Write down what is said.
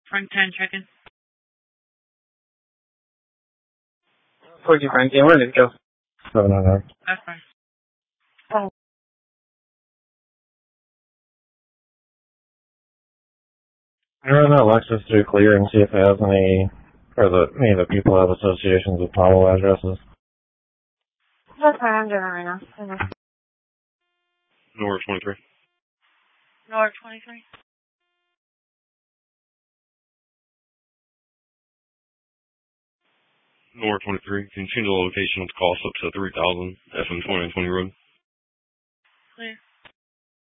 Frank 10, check-in. Forty Frank, yeah, where did it go? 700. That's fine. I run that Lexus through Clear and see if it has any, or any of the people have associations with Palo addresses. That's fine, I'm doing it right now. Okay. Nora 23. Nora 23. Nora 23. Can you change the location of the cost up to 3000 FM 2020 road?